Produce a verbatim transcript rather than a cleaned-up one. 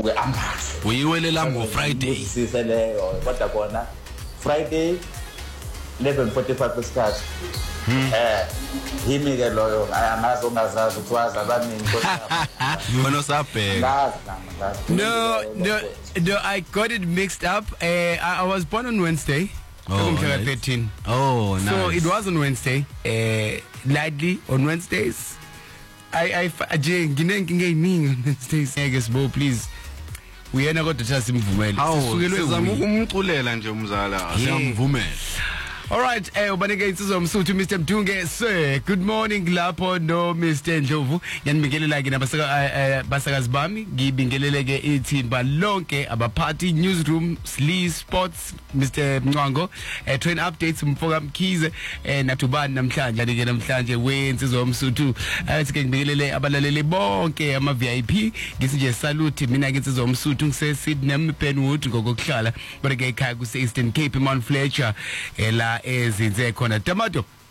we ambazo uyiwelela ngo Friday siseleyo kodwa kona Friday eleven forty-five kwesikhathi eh yimi ke loyo amazo ngazazi ukwazi abaningi kodwa wena sabheka no no no I got it mixed up. uh, I, I was born on Wednesday. Oh, right. thirteen. Oh, nice. So it was on Wednesday. Uh, lightly on Wednesdays. I I nginenkinga eziningi on Wednesdays. I guess bo please. Uyena kodwa cha simvumele. Sizama ukumculela nje umzala siyamvumela. All right, eh ubanike insizwa umsuthu Mister Mdunge sir. Good morning lapho no Mister Ndlovu. Yanibingelela ke nabasaka basakazi bami. Ngibingelele ke ithimba lonke abaphathi newsroom Slee Sports Mister Mncwango. Eh train updates umfoka Mkhize eh nathubani namhlanje ke namhlanje wensizwa umsuthu. Athi ke ngibingelele abalaleli bonke ama V I P. Ngithi nje salute mina ke insizwa umsuthu ngise Sydney Penwood ngokuhlala. Kodwa ke ekhaya ku Eastern Cape Mount Fletcher eh la ezinze khona Tomato